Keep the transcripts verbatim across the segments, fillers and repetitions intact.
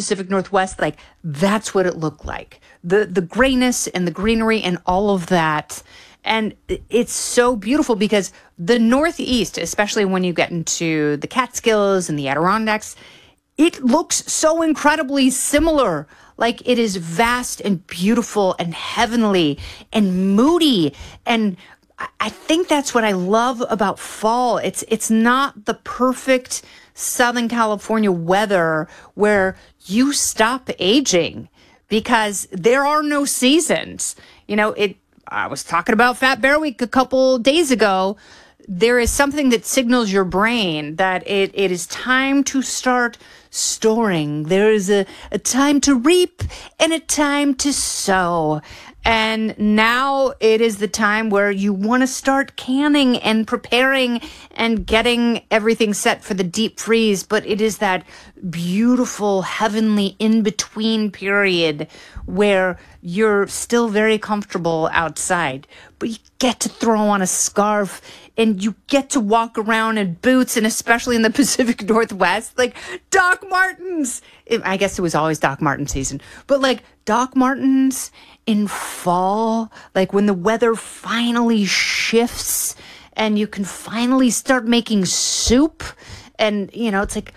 Pacific Northwest, like that's what it looked like. The the grayness and the greenery and all of that. And it's so beautiful because the Northeast, especially when you get into the Catskills and the Adirondacks, it looks so incredibly similar. Like it is vast and beautiful and heavenly and moody. And I think that's what I love about fall. It's it's not the perfect Southern California weather where you stop aging because there are no seasons. You know, it. I was talking about Fat Bear Week a couple days ago. There is something that signals your brain that it, it is time to start storing. There is a, a time to reap and a time to sow. And now it is the time where you want to start canning and preparing and getting everything set for the deep freeze. But it is that beautiful, heavenly in-between period where you're still very comfortable outside, but you get to throw on a scarf and you get to walk around in boots, and especially in the Pacific Northwest, like Doc Martens. I guess it was always Doc Marten season, but like Doc Martens in fall, like when the weather finally shifts and you can finally start making soup. And, you know, it's like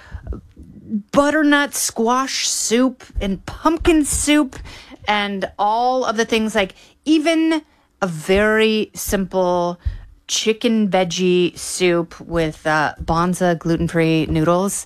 butternut squash soup and pumpkin soup and all of the things, like even a very simple chicken veggie soup with uh, Bonza gluten-free noodles.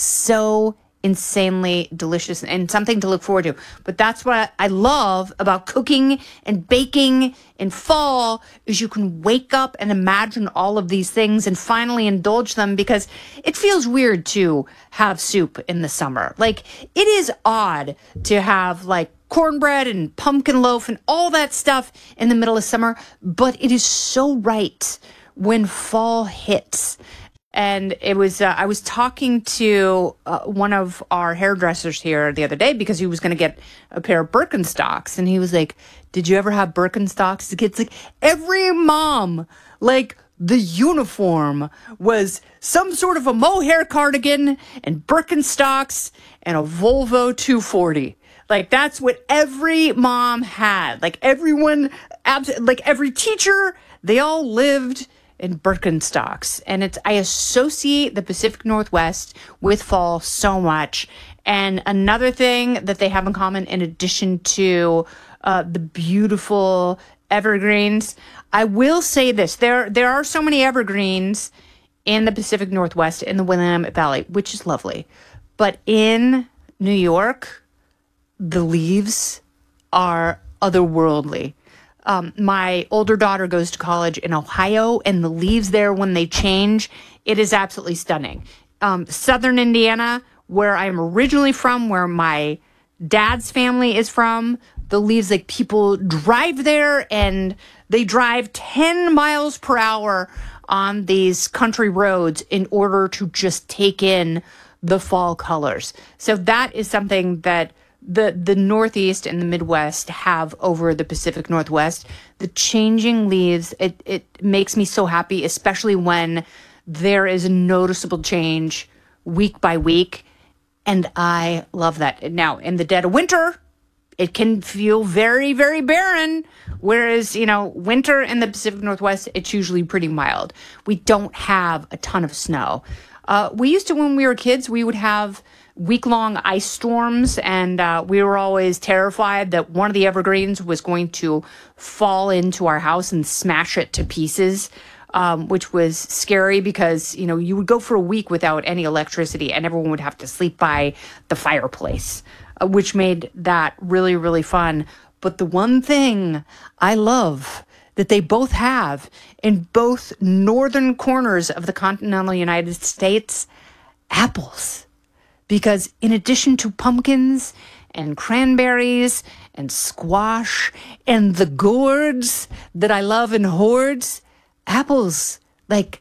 So insanely delicious and something to look forward to. But that's what I love about cooking and baking in fall is you can wake up and imagine all of these things and finally indulge them, because it feels weird to have soup in the summer. Like it is odd to have like cornbread and pumpkin loaf and all that stuff in the middle of summer, but it is so right when fall hits. And it was, uh, I was talking to uh, one of our hairdressers here the other day because he was going to get a pair of Birkenstocks. And he was like, did you ever have Birkenstocks? The kid's like, every mom, like the uniform was some sort of a mohair cardigan and Birkenstocks and a Volvo two forty. Like that's what every mom had. Like everyone, abs- like every teacher, they all lived in Birkenstocks. And it's, I associate the Pacific Northwest with fall so much. And another thing that they have in common, in addition to uh, the beautiful evergreens, I will say this, there, there are so many evergreens in the Pacific Northwest, in the Willamette Valley, which is lovely. But in New York, the leaves are otherworldly. Um, my older daughter goes to college in Ohio, and the leaves there, when they change, it is absolutely stunning. Um, Southern Indiana, where I'm originally from, where my dad's family is from, the leaves, like people drive there and they drive ten miles per hour on these country roads in order to just take in the fall colors. So that is something that the the Northeast and the Midwest have over the Pacific Northwest. The changing leaves, it, it makes me so happy, especially when there is a noticeable change week by week. And I love that. Now, in the dead of winter, it can feel very, very barren. Whereas, you know, winter in the Pacific Northwest, it's usually pretty mild. We don't have a ton of snow. Uh, we used to, when we were kids, we would have week-long ice storms, and uh, we were always terrified that one of the evergreens was going to fall into our house and smash it to pieces, um, which was scary because, you know, you would go for a week without any electricity and everyone would have to sleep by the fireplace, uh, which made that really, really fun. But the one thing I love that they both have in both northern corners of the continental United States, apples. Because in addition to pumpkins and cranberries and squash and the gourds that I love in hordes, apples, like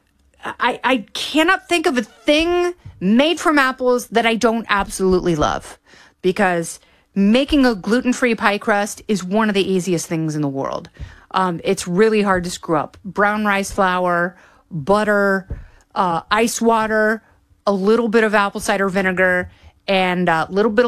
I, I cannot think of a thing made from apples that I don't absolutely love. Because making a gluten-free pie crust is one of the easiest things in the world. Um, it's really hard to screw up. Brown rice flour, butter, uh, ice water, a little bit of apple cider vinegar, and a little bit of